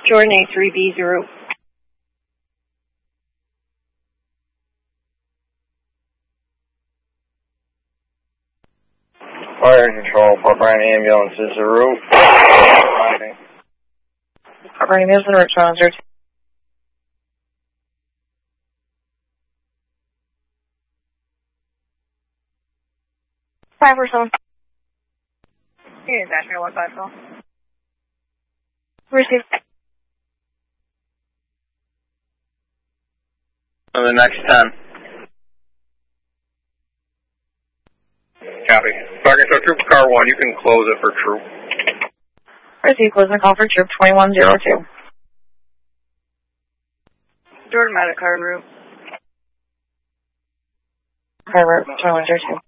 Jordan A3B0. Fire control, Port Bryan ambulance is the route. Port Bryan ambulance and Richmond 02. Five-person. Here's Ashmere 154. Receive. On the next 10. Copy. Fire control, troop car 1, you can close it for troop. Receive, closing call for troop 2102. Jordan Medic card route. Car route 2102.